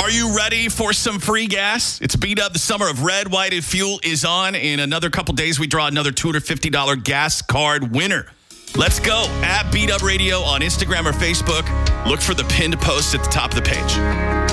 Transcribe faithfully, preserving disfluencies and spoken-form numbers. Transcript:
Are you ready for some free gas? It's Beat Up. The summer of red, white, and fuel is on. In another couple days, we draw another two hundred fifty dollars gas card winner. Let's go. At Beat Up Radio on Instagram or Facebook. Look for the pinned post at the top of the page.